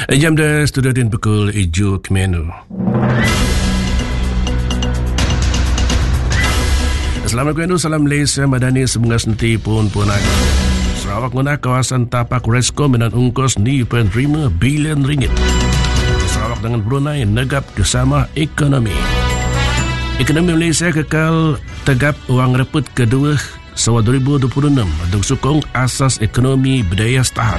Jam dah studio din pukul 7 Kemenu. Selamat Kemenu, salam Malaysia, Madani semoga senti pun punak. Sarawak guna kawasan tapak Resco dengan ungkos RM9.5 bilion. Sarawak dengan Brunei negap bersama ekonomi. Ekonomi Malaysia kekal tegap wang reput kedua sewa 2026 untuk sokong asas ekonomi berdaya setahan.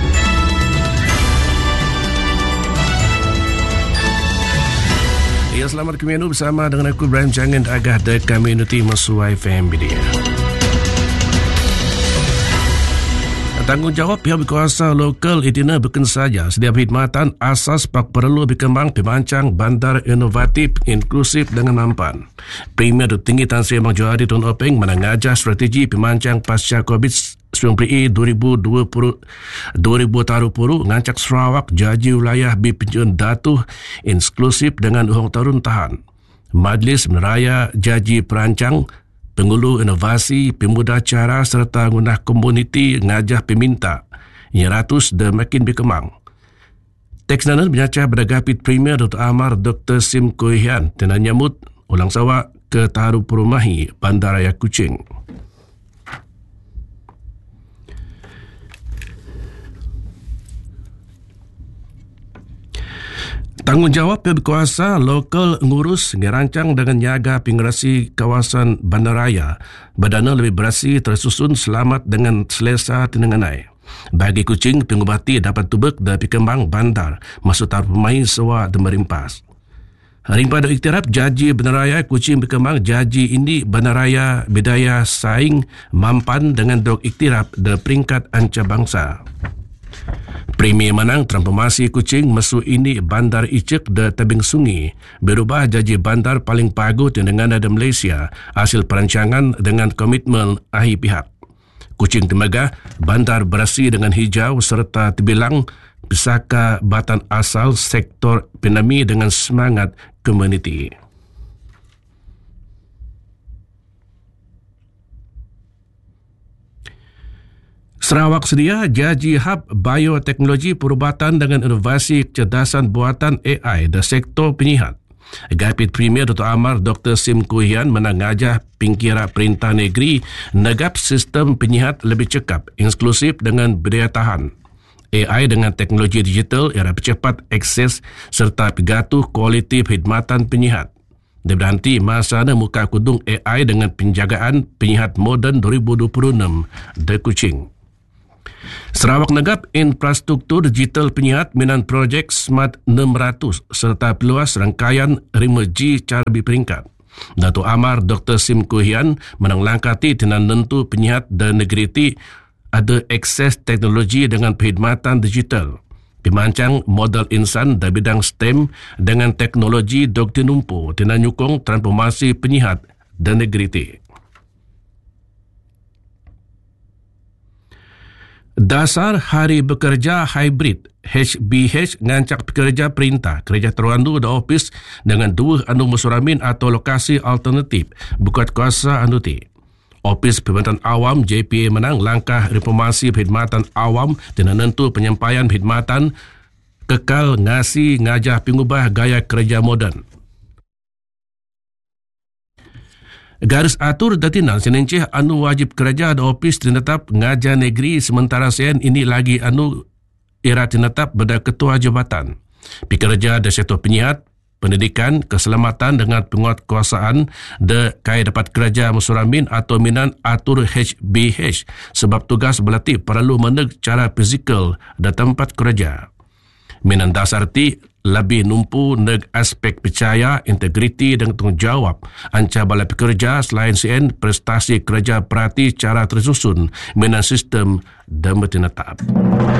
Ya, selamat Kemenu bersama dengan aku Ibrahim Jangan agah de Community Mesuai FM Media. Tanggungjawab pihak berkuasa lokal itina bukan saja sedia perkhidmatan asas pak perlu berkembang pemancang bandar inovatif inklusif dengan mampan. Premier Tinggi Tan Sri Abang Johari Tun Openg menangajah strategi pemancang pasca COVID-19 2020 ngancak Sarawak jaji wilayah Bipinjun Datuh inklusif dengan uhong tarun tahan. Majlis meneraya jaji perancang pengulu inovasi, pemuda cara serta guna komuniti ngajah peminta yang ratus dan makin berkembang. Teks nanan menyacah berdagapit Premier Dr. Amar Dr. Sim Kohian dan nyamut ulang sawak ke Taru Perumahi Bandaraya Kuching. Tanggungjawab berkuasa lokal ngurus ngerancang dengan nyaga pengerasi kawasan bandaraya berdana lebih berasi tersusun selamat dengan selesa tinenganai. Bagi Kuching, pengubati dapat tubek dan berkembang bandar masuk taraf pemain sewa dan merimpas. Rimpa do iktiraf jaji bandaraya Kuching berkembang jaji ini bandaraya bidaya saing mampan dengan dok iktiraf dan peringkat anca bangsa. Premier menang transformasi Kuching mesu ini bandar Icek de tebing sungai berubah jaji bandar paling pagu dengan ada Malaysia hasil perancangan dengan komitmen ahli pihak. Kuching Temagah bandar berasi dengan hijau serta terbilang pesaka batan asal sektor penami dengan semangat komuniti. Sarawak sedia jaji hub bioteknologi perubatan dengan inovasi kecerdasan buatan AI dan sektor penyihat. Gapit Premier Dr. Amar Dr. Sim Kohian menangajah pingkira perintah negeri negap sistem penyihat lebih cekap, inklusif dengan berdaya tahan. AI dengan teknologi digital era percepat akses serta pegatuh kualiti perkhidmatan penyihat. Dia berhenti masa muka kudung AI dengan penjagaan penyihat moden 2026 de Kuching. Sarawak negap infrastruktur digital penyihat minan projek Smart 600 serta peluas rangkaian 5G cara berperingkat. Datuk Amar Dr. Sim Kohian menanglangkati tenan nentu penyihat dan negeri ti ada akses teknologi dengan perkhidmatan digital. Pemancang modal insan dan bidang STEM dengan teknologi dok tinumpu tenan nyukong transformasi penyihat dan negeri ti. Dasar Hari Bekerja Hybrid HBH ngancak pekerja perintah, kerja teruandu dan ofis dengan dua anu musuramin atau lokasi alternatif bukat kuasa anu ti. Ofis Perkhidmatan Awam JPA menang langkah reformasi perkhidmatan awam dengan nentu penyampaian perkhidmatan kekal ngasi ngajah pengubah gaya kerja moden. Garis atur datinan senencih anu wajib kerja dan ofis tinetap ngaja negeri sementara sen ini lagi anu era tinetap beda ketua jabatan. Pekerja dan sektor penyihat, pendidikan, keselamatan dengan penguatkuasaan de kai dapat kerja musuramin atau minan atur HBH sebab tugas berlatih perlu meneg cara fizikal dan tempat kerja. Minan dasar ti lebih numpu neg aspek percaya, integriti dan tanggungjawab anca balai pekerja selain CN prestasi kerja perhati cara tersusun minan sistem dan bertinetap.